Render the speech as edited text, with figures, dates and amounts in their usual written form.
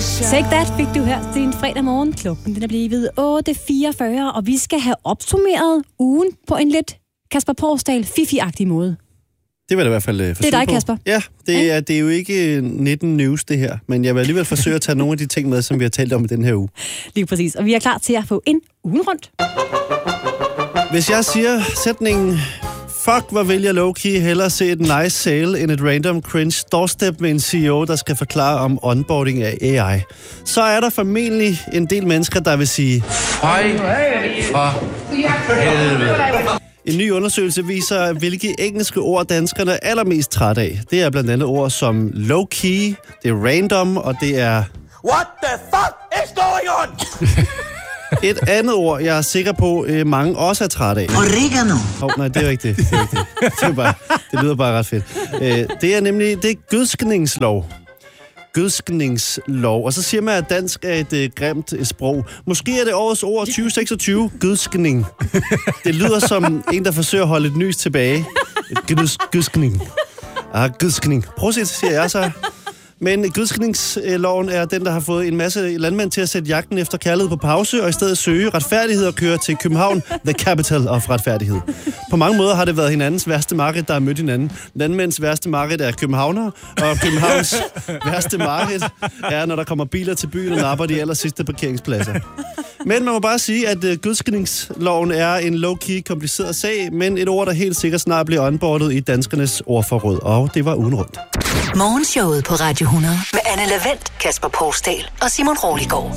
Take That fik du her til en fredag morgen. Klokken den er blevet 8.44, og vi skal have opsummeret ugen på en lidt Kasper Porsdal fifi-agtig måde. Det vil jeg i hvert fald forsøge. Det er dig, Kasper. Ja, det er jo ikke 19 news, det her. Men jeg vil alligevel forsøge at tage nogle af de ting med, som vi har talt om i den her uge. Lige præcis. Og vi er klar til at få en ugen rundt. Hvis jeg siger sætningen, fuck, hvor vil jeg low-key hellere se et nice sale end et random cringe doorstep med en CEO, der skal forklare om onboarding af AI, så er der formentlig en del mennesker, der vil sige, Fej for helvede. En ny undersøgelse viser, hvilke engelske ord danskerne er allermest træt af. Det er blandt andet ord som low-key, det er random, og det er... What the fuck is going on? Et andet ord, jeg er sikker på, mange også er træt af. Oregano. Nej, det er ikke det. Det lyder bare ret fedt. Det er nemlig gødskningslov. Gødskningslov. Og så siger man, at dansk er et grimt sprog. Måske er det årets ord 2026, gødskning. Det lyder som en, der forsøger at holde et nys tilbage. Gødskning. Gødskning. Prøv at se, siger jeg så. Men gødskningsloven er den, der har fået en masse landmænd til at sætte jagten efter kærlighed på pause, og i stedet søge retfærdighed og køre til København, the capital of retfærdighed. På mange måder har det været hinandens værste marked, der har mødt hinanden. Landmænds værste marked er københavner, og Københavns værste marked er, når der kommer biler til byen og napper de aller sidste parkeringspladser. Men man må bare sige, at gødskningsloven er en low-key kompliceret sag, men et ord, der helt sikkert snart bliver onboardet i danskernes ordforråd. Og det var ugen rundt. Morgenshowet på Radio 100 med Anne Lavendt, Kasper Porsdal og Simon Roligård.